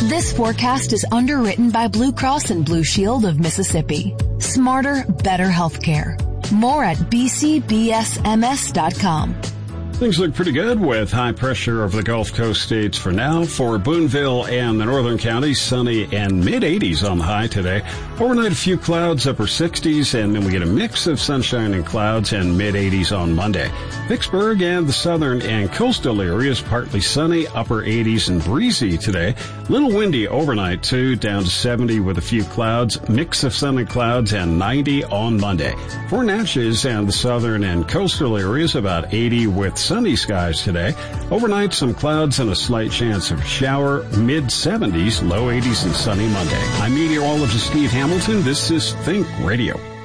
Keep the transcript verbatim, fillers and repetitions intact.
This forecast is underwritten by Blue Cross and Blue Shield of Mississippi. Smarter, better healthcare. More at b c b s m s dot com. Things look pretty good with high pressure over the Gulf Coast states for now. For Boonville and the northern counties, sunny and mid eighties on the high today. Overnight, a few clouds, upper sixties, and then we get a mix of sunshine and clouds and mid eighties on Monday. Vicksburg and the southern and coastal areas, partly sunny, upper eighties and breezy today. Little windy overnight, too, down to seventy with a few clouds, mix of sun and clouds, and ninety on Monday. For Natchez and the southern and coastal areas, about eighty with sunny skies today. Overnight, some clouds and a slight chance of shower, mid seventies, low eighties and sunny Monday. I'm meteorologist Steve Hamilton. This is Think Radio.